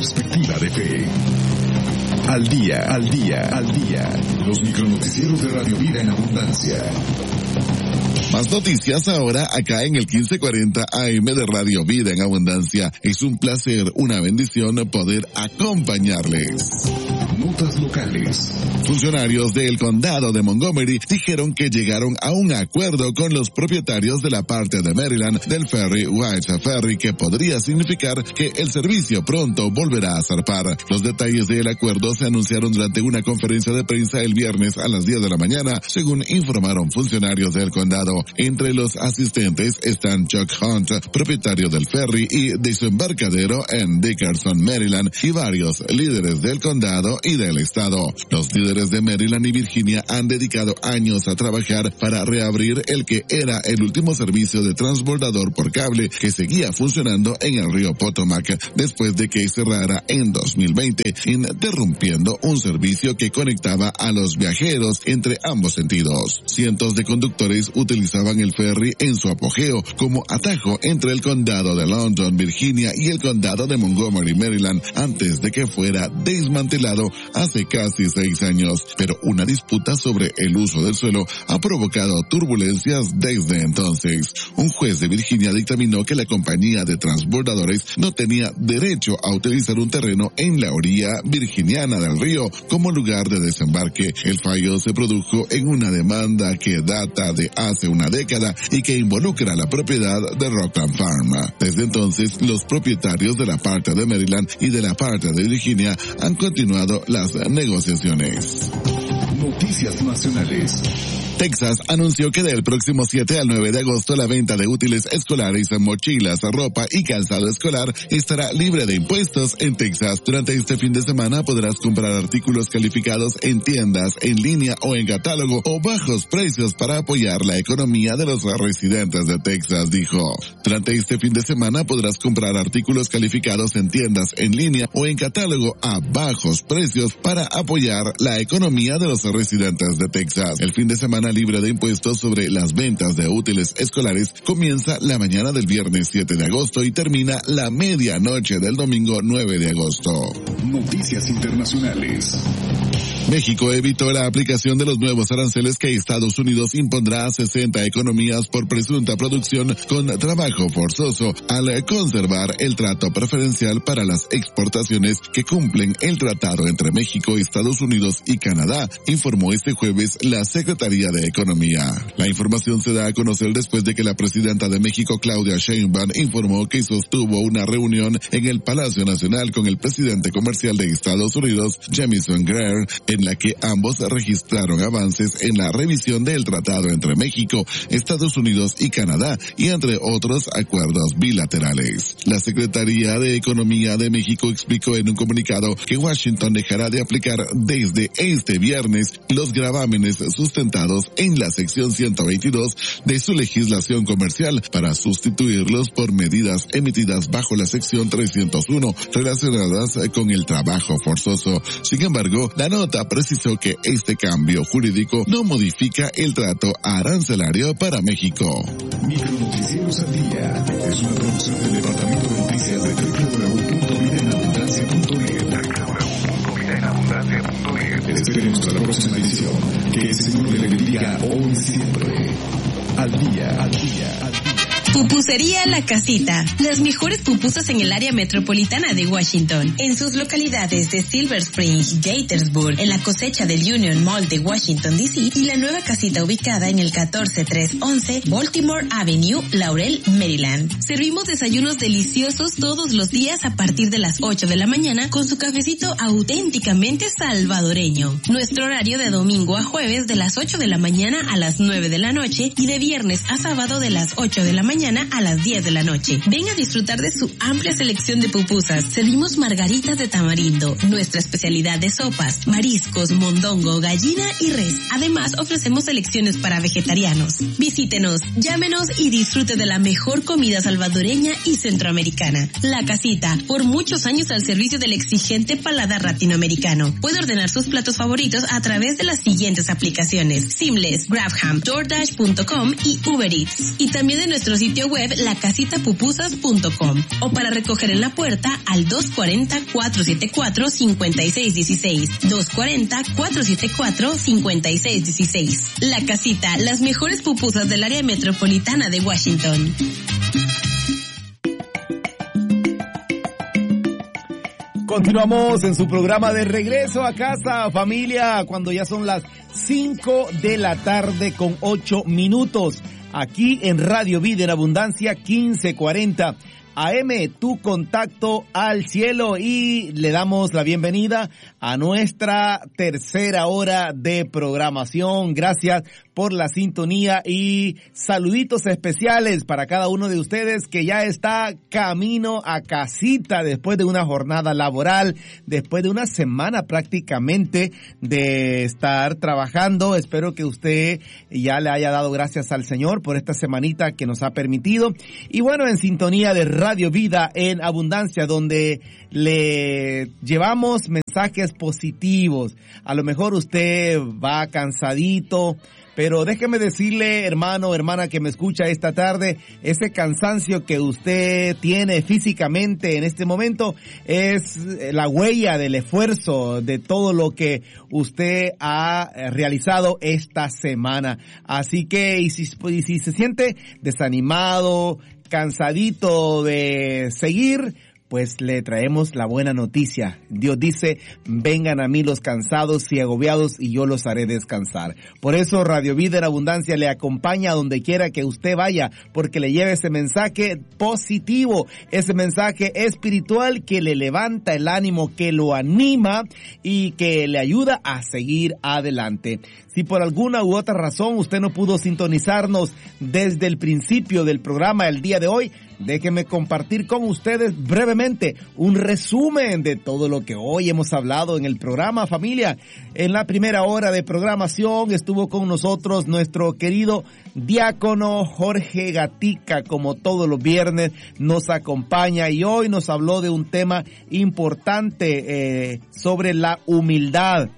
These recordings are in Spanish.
perspectiva de fe. Al día, al día, al día. Los micronoticieros de Radio Vida en Abundancia. Más noticias ahora acá en el 1540 AM de Radio Vida en Abundancia. Es un placer, una bendición poder acompañarles. Notas locales. Funcionarios del condado de Montgomery dijeron que llegaron a un acuerdo con los propietarios de la parte de Maryland del ferry White Ferry, que podría significar que el servicio pronto volverá a zarpar. Los detalles del acuerdo se anunciaron durante una conferencia de prensa el viernes a las 10 de la mañana, según informaron funcionarios del condado. Entre los asistentes están Chuck Hunt, propietario del ferry y de su embarcadero en Dickerson, Maryland, y varios líderes del condado y del estado. Los líderes de Maryland y Virginia han dedicado años a trabajar para reabrir el que era el último servicio de transbordador por cable que seguía funcionando en el río Potomac después de que cerrara en 2020, interrumpiendo un servicio que conectaba a los viajeros entre ambos sentidos. Cientos de conductores utilizaban el ferry en su apogeo como atajo entre el condado de London, Virginia y el condado de Montgomery, Maryland, antes de que fuera desmantelado hace casi 6 años. Pero una disputa sobre el uso del suelo ha provocado turbulencias desde entonces. Un juez de Virginia dictaminó que la compañía de transbordadores no tenía derecho a utilizar un terreno en la orilla virginiana del río como lugar de desembarque. El fallo se produjo en una demanda que data de hace una década y que involucra la propiedad de Rockland Farm. Desde entonces, los propietarios de la parte de Maryland y de la parte de Virginia han continuado las negociaciones. Noticias nacionales. Texas anunció que del próximo 7 al 9 de agosto la venta de útiles escolares, mochilas, ropa y calzado escolar estará libre de impuestos en Texas. Durante este fin de semana podrás comprar artículos calificados en tiendas, en línea o en catálogo o bajos precios para apoyar la economía de los residentes de Texas, dijo. Durante este fin de semana podrás comprar artículos calificados en tiendas, en línea o en catálogo a bajos precios para apoyar la economía de los residentes de Texas. El fin de semana libre de impuestos sobre las ventas de útiles escolares comienza la mañana del viernes 7 de agosto y termina la medianoche del domingo 9 de agosto. Noticias internacionales. México evitó la aplicación de los nuevos aranceles que Estados Unidos impondrá a 60 economías por presunta producción con trabajo forzoso al conservar el trato preferencial para las exportaciones que cumplen el tratado entre México, Estados Unidos y Canadá, informó este jueves la Secretaría de Economía. La información se da a conocer después de que la presidenta de México, Claudia Sheinbaum, informó que sostuvo una reunión en el Palacio Nacional con el presidente comercial de Estados Unidos, Jamieson Greer, en la que ambos registraron avances en la revisión del tratado entre México, Estados Unidos y Canadá, y entre otros acuerdos bilaterales. La Secretaría de Economía de México explicó en un comunicado que Washington dejará de aplicar desde este viernes los gravámenes sustentados en la sección 122 de su legislación comercial para sustituirlos por medidas emitidas bajo la sección 301 relacionadas con el trabajo forzoso. Sin embargo, la nota precisó que este cambio jurídico no modifica el trato arancelario para México. Micronoticieros al día es una producción del Departamento de Noticias de www.vidaenabundancia.net. Esperemos a la próxima edición. Que el Señor le bendiga hoy y siempre. Al día, al día, al día. Pupusería La Casita. Las mejores pupusas en el área metropolitana de Washington. En sus localidades de Silver Spring, Gaithersburg, en la cosecha del Union Mall de Washington, D.C. y la nueva casita ubicada en el 14311 Baltimore Avenue, Laurel, Maryland. Servimos desayunos deliciosos todos los días a partir de las 8 de la mañana con su cafecito auténticamente salvadoreño. Nuestro horario de domingo a jueves de las 8 de la mañana a las 9 de la noche y de viernes a sábado de las 8 de la mañana a las 10 de la noche. Ven a disfrutar de su amplia selección de pupusas. Servimos margaritas de tamarindo, nuestra especialidad de sopas, mariscos, mondongo, gallina y res. Además, ofrecemos selecciones para vegetarianos. Visítenos, llámenos y disfrute de la mejor comida salvadoreña y centroamericana. La Casita, por muchos años al servicio del exigente paladar latinoamericano. Puede ordenar sus platos favoritos a través de las siguientes aplicaciones: Seamless, Grabham, DoorDash.com y Uber Eats. Y también de nuestro sitio sitio web lacasitapupusas.com o para recoger en la puerta al 240-474-5616. 240-474-5616. La Casita, las mejores pupusas del área metropolitana de Washington. Continuamos en su programa de regreso a casa, familia, cuando ya son las 5 de la tarde con 8 minutos. Aquí en Radio Vida en Abundancia 1540 AM, tu contacto al cielo, y le damos la bienvenida a nuestra tercera hora de programación. Gracias por la sintonía y saluditos especiales para cada uno de ustedes que ya está camino a casita después de una jornada laboral, después de una semana prácticamente de estar trabajando. Espero que usted ya le haya dado gracias al Señor por esta semanita que nos ha permitido. Y bueno, en sintonía de Radio Vida en Abundancia, donde le llevamos mensajes positivos. A lo mejor usted va cansadito, pero déjeme decirle, hermano, hermana que me escucha esta tarde, ese cansancio que usted tiene físicamente en este momento es la huella del esfuerzo de todo lo que usted ha realizado esta semana. Así que, y si se siente desanimado, cansadito de seguir, pues le traemos la buena noticia. Dios dice, vengan a mí los cansados y agobiados y yo los haré descansar. Por eso Radio Vida en Abundancia le acompaña a donde quiera que usted vaya, porque le lleva ese mensaje positivo, ese mensaje espiritual que le levanta el ánimo, que lo anima y que le ayuda a seguir adelante. Si por alguna u otra razón usted no pudo sintonizarnos desde el principio del programa el día de hoy, déjenme compartir con ustedes brevemente un resumen de todo lo que hoy hemos hablado en el programa, familia. En la primera hora de programación estuvo con nosotros nuestro querido diácono Jorge Gatica, como todos los viernes nos acompaña, y hoy nos habló de un tema importante sobre la humildad.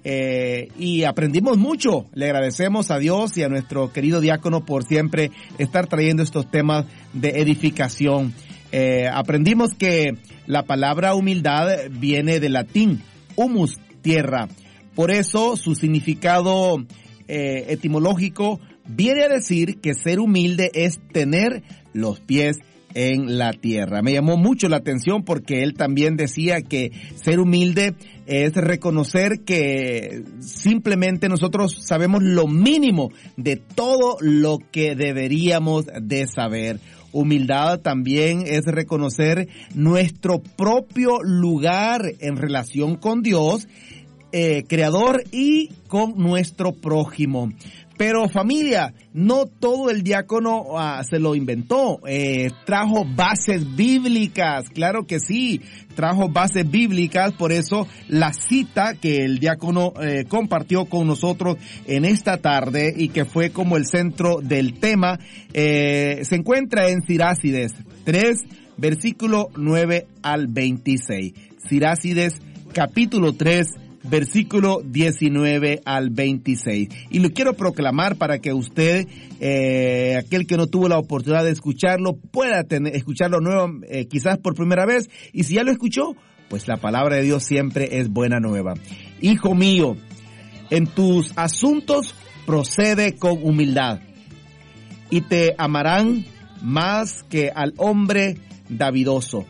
Y aprendimos mucho. Le agradecemos a Dios y a nuestro querido diácono por siempre estar trayendo estos temas de edificación. Aprendimos que la palabra humildad viene del latín humus, tierra. Por eso su significado etimológico viene a decir que ser humilde es tener los pies en la tierra. Me llamó mucho la atención porque él también decía que ser humilde es reconocer que simplemente nosotros sabemos lo mínimo de todo lo que deberíamos de saber. Humildad también es reconocer nuestro propio lugar en relación con Dios, Creador, y con nuestro prójimo. Pero familia, no todo el diácono se lo inventó, trajo bases bíblicas, claro que sí, trajo bases bíblicas. Por eso la cita que el diácono compartió con nosotros en esta tarde y que fue como el centro del tema, se encuentra en Sirácides 3, versículo 9 al 26. Sirácides capítulo 3, versículo 19 al 26. Y lo quiero proclamar para que usted, aquel que no tuvo la oportunidad de escucharlo, pueda escucharlo nuevo, quizás por primera vez. Y si ya lo escuchó, pues la palabra de Dios siempre es buena nueva. Hijo mío, en tus asuntos procede con humildad, y te amarán más que al hombre davidoso.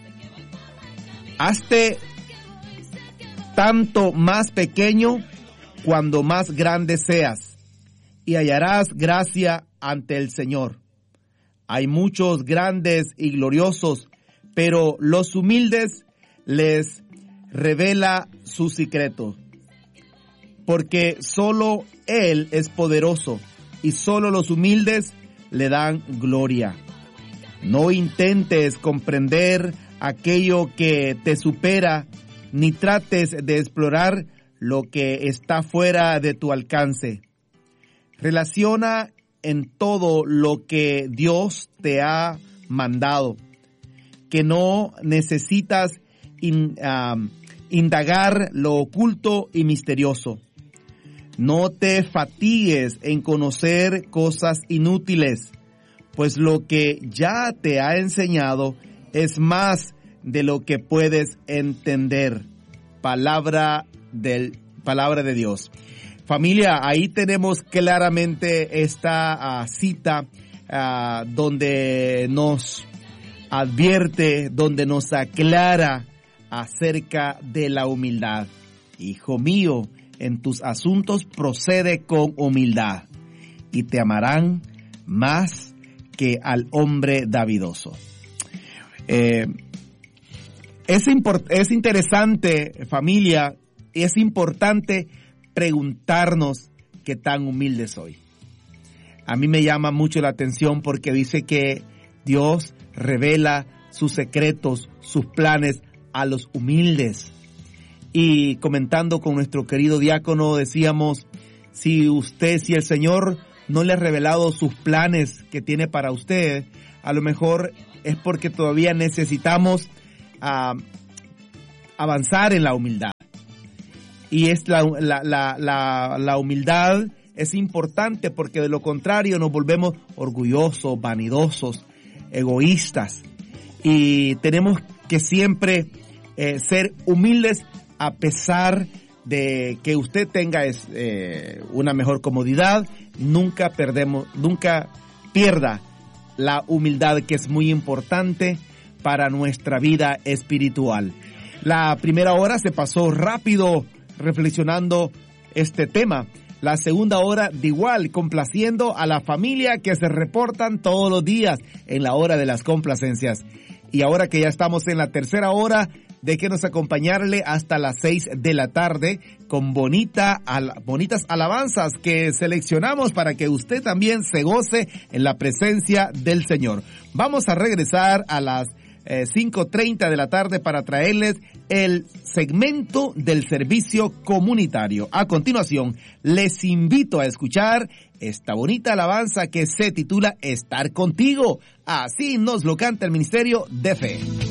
Hazte tanto más pequeño cuando más grande seas, y hallarás gracia ante el Señor. Hay muchos grandes y gloriosos, pero los humildes les revela su secreto, porque solo Él es poderoso y solo los humildes le dan gloria. No intentes comprender aquello que te supera, ni trates de explorar lo que está fuera de tu alcance. Relaciona en todo lo que Dios te ha mandado, que no necesitas indagar lo oculto y misterioso. No te fatigues en conocer cosas inútiles, pues lo que ya te ha enseñado es más de lo que puedes entender. Palabra de Dios. Familia, ahí tenemos claramente esta cita donde nos advierte, donde nos aclara acerca de la humildad. Hijo mío, en tus asuntos procede con humildad y te amarán más que al hombre davidoso. Es interesante, familia, es importante preguntarnos qué tan humilde soy. A mí me llama mucho la atención porque dice que Dios revela sus secretos, sus planes a los humildes. Y comentando con nuestro querido diácono decíamos, si el Señor no le ha revelado sus planes que tiene para usted, a lo mejor es porque todavía necesitamos avanzar en la humildad. Y es la humildad es importante porque de lo contrario nos volvemos orgullosos, vanidosos, egoístas. Y tenemos que siempre ser humildes a pesar de que usted tenga una mejor comodidad. Nunca pierda la humildad, que es muy importante para nuestra vida espiritual. La primera hora se pasó rápido reflexionando este tema. La segunda hora de igual, complaciendo a la familia que se reportan todos los días en la hora de las complacencias. Y ahora que ya estamos en la tercera hora, déjenos acompañarle hasta las 6 de la tarde con bonitas alabanzas que seleccionamos para que usted también se goce en la presencia del Señor. Vamos a regresar a las 5:30 de la tarde para traerles el segmento del servicio comunitario. A continuación, les invito a escuchar esta bonita alabanza que se titula Estar Contigo. Así nos lo canta el Ministerio de Fe.